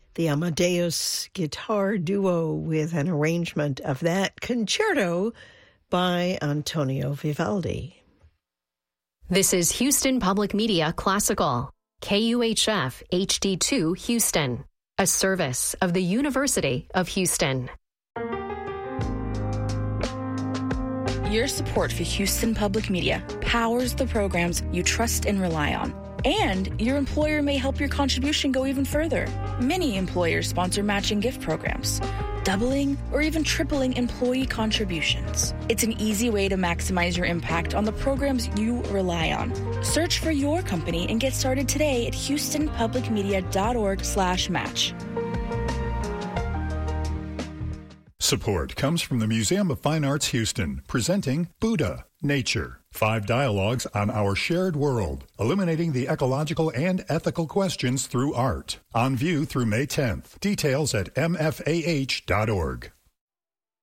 the Amadeus Guitar Duo with an arrangement of that concerto by Antonio Vivaldi. This is Houston Public Media Classical, KUHF HD2 Houston, a service of the University of Houston. Your support for Houston Public Media powers the programs you trust and rely on. And your employer may help your contribution go even further. Many employers sponsor matching gift programs, doubling or even tripling employee contributions. It's an easy way to maximize your impact on the programs you rely on. Search for your company and get started today at houstonpublicmedia.org/match. Support comes from the Museum of Fine Arts Houston, presenting Buddha, Nature. 5 dialogues on our shared world, eliminating the ecological and ethical questions through art. On view through May 10th. Details at mfah.org.